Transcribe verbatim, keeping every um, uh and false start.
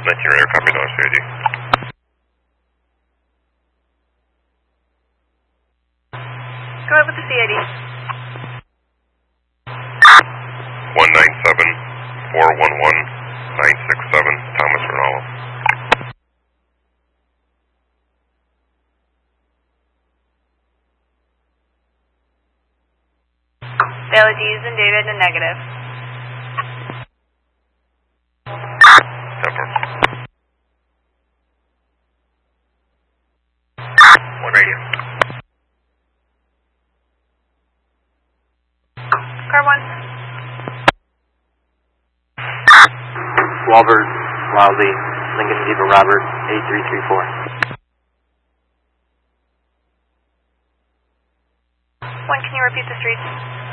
nineteen radar, copy, Dodge C I D. Go ahead with the C I D. one nine seven, four one one, nine six seven, Thomas Ronaldo. Valid U's and David and negative. Temper. One radio. Car one. Walbert, Loudly, Lincoln Diva Robert, eight three three four. One, can you repeat the streets?